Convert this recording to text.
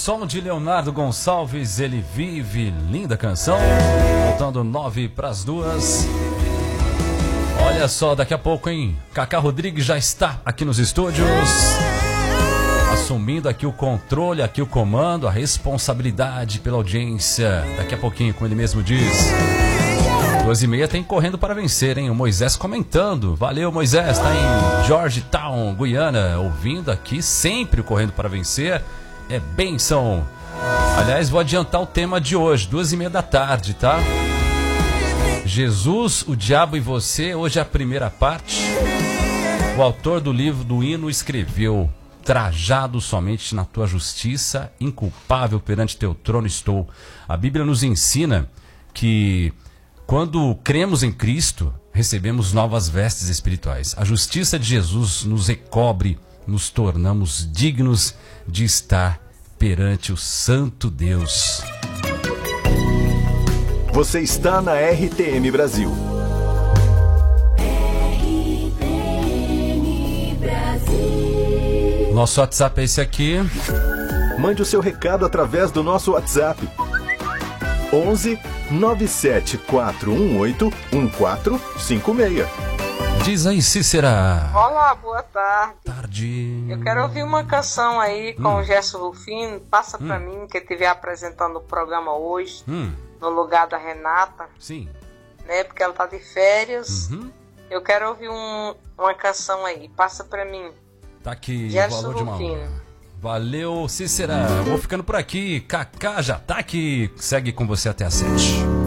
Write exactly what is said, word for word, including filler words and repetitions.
som de Leonardo Gonçalves, Ele Vive, linda canção. Faltando nove para as duas. Olha só, daqui a pouco, hein? Cacá Rodrigues já está aqui nos estúdios, assumindo aqui o controle, aqui o comando, a responsabilidade pela audiência. Daqui a pouquinho, como ele mesmo diz. Duas e meia tem Correndo para Vencer, hein? O Moisés comentando. Valeu, Moisés. Tá em Georgetown, Guiana, ouvindo aqui sempre o Correndo para Vencer. É bênção. Aliás, vou adiantar o tema de hoje, duas e meia da tarde, tá? Jesus, o Diabo e Você. Hoje é a primeira parte. O autor do livro do hino escreveu: trajado somente na tua justiça, inculpável perante teu trono estou. A Bíblia nos ensina que quando cremos em Cristo, recebemos novas vestes espirituais. A justiça de Jesus nos recobre, nos tornamos dignos de estar perante o Santo Deus. Você está na R T M Brasil. R T M Brasil. Nosso WhatsApp é esse aqui. Mande o seu recado através do nosso WhatsApp. onze nove sete quatro um oito um quatro cinco seis. Diz aí, Cícera. Olá, boa tarde. Tarde. Eu quero ouvir uma canção aí com Hum. o Gerson Rufino. Passa pra Hum. mim, que ele estiver apresentando o programa hoje, Hum, no lugar da Renata, sim. né? Porque ela tá de férias. Uhum. Eu quero ouvir um, uma canção aí. Passa pra mim. Tá aqui o Gerson valor de uma Rufino. hora. Valeu, Cícera. Vou ficando por aqui. Cacá já tá aqui. Segue com você até às sete.